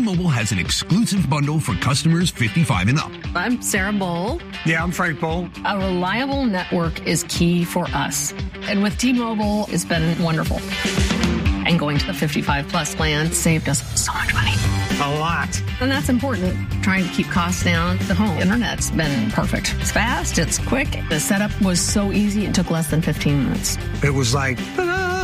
T-Mobile has an exclusive bundle for customers 55 and up. I'm Sarah Bowl. Yeah, I'm Frank Bowl. A reliable network is key for us. And with T-Mobile, it's been wonderful. And going to the 55 plus plan saved us so much money. A lot. And that's important. Trying to keep costs down. The home internet's been perfect. It's fast, it's quick. The setup was so easy, it took less than 15 minutes. It was like, ta-da!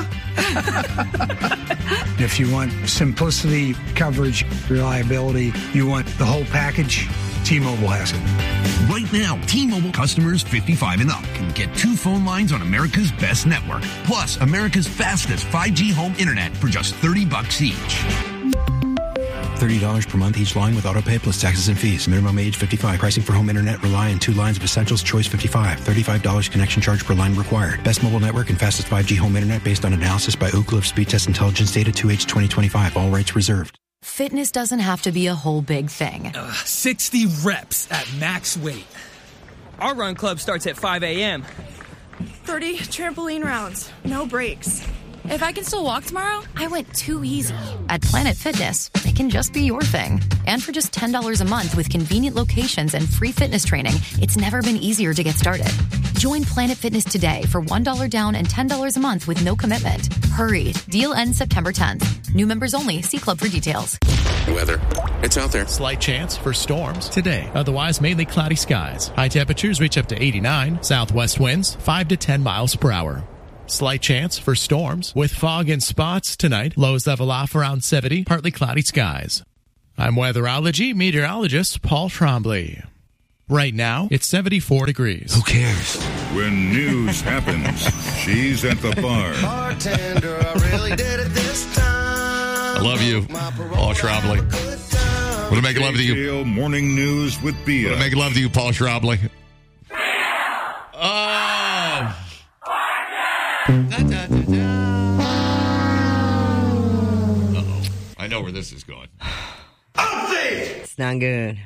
If you want simplicity, coverage, reliability, you want the whole package, T-Mobile has it. Right now, T-Mobile customers 55 and up can get 2 phone lines on America's best network, plus America's fastest 5G home internet for just $30 each. $30 per month each line with autopay plus taxes and fees. Minimum age 55. Pricing for home internet rely on 2 lines of Essentials Choice 55. $35 connection charge per line required. Best mobile network and fastest 5G home internet based on analysis by Ookla of Speed Test Intelligence data 2H 2025. All rights reserved. Fitness doesn't have to be a whole big thing. 60 reps at max weight. Our run club starts at 5 a.m. 30 trampoline rounds. No breaks. If I can still walk tomorrow, I went too easy. At Planet Fitness, it can just be your thing. And for just $10 a month with convenient locations and free fitness training, it's never been easier to get started. Join Planet Fitness today for $1 down and $10 a month with no commitment. Hurry. Deal ends September 10th. New members only. See club for details. Weather. It's out there. Slight chance for storms today. Otherwise, mainly cloudy skies. High temperatures reach up to 89. Southwest winds 5 to 10 miles per hour. Slight chance for storms with fog in spots tonight. Lows level off around 70. Partly cloudy skies. I'm weatherology meteorologist Paul Trombley. Right now, it's 74 degrees. Who cares? When news happens, she's at the bar. Bartender, I really did it this time. I love you, Paul Trombley. Want to make love to you. Morning News with Bia. Want to make love to you, Paul Trombley. Oh. Uh-oh. I know where this is going. It's not good.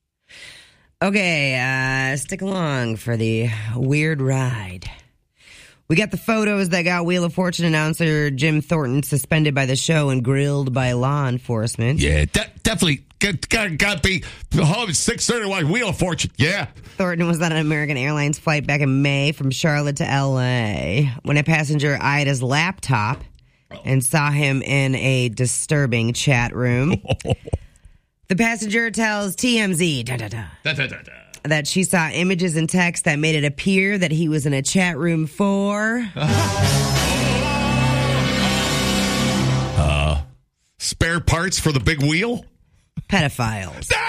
Okay, stick along for the weird ride. We got the photos that got Wheel of Fortune announcer Jim Thornton suspended by the show and grilled by law enforcement. Yeah, definitely got to be home at 6:30 like Wheel of Fortune. Yeah. Thornton was on an American Airlines flight back in May from Charlotte to L.A. when a passenger eyed his laptop and saw him in a disturbing chat room. The passenger tells TMZ that she saw images and text that made it appear that he was in a chat room for... spare parts for the big wheel? Pedophiles.